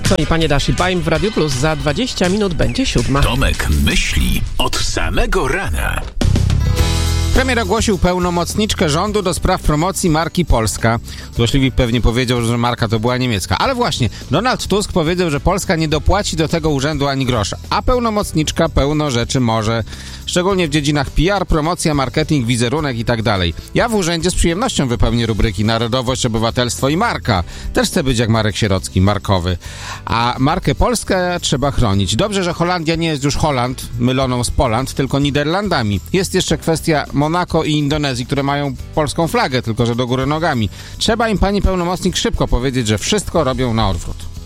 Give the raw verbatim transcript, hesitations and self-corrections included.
Co i panie Dashi Baim w Radio Plus. Za dwadzieścia minut będzie siódma. Tomek myśli od samego rana. Premier ogłosił pełnomocniczkę rządu do spraw promocji marki Polska. Złośliwy pewnie powiedział, że marka to była niemiecka. Ale właśnie, Donald Tusk powiedział, że Polska nie dopłaci do tego urzędu ani grosza. A pełnomocniczka pełno rzeczy może. Szczególnie w dziedzinach P R, promocja, marketing, wizerunek i tak dalej. Ja w urzędzie z przyjemnością wypełnię rubryki narodowość, obywatelstwo i marka. Też chcę być jak Marek Sierocki, markowy. A markę Polskę trzeba chronić. Dobrze, że Holandia nie jest już Holand, myloną z Poland, tylko Niderlandami. Jest jeszcze kwestia Monako i Indonezji, które mają polską flagę, tylko że do góry nogami. Trzeba im, pani pełnomocnik, szybko powiedzieć, że wszystko robią na odwrót.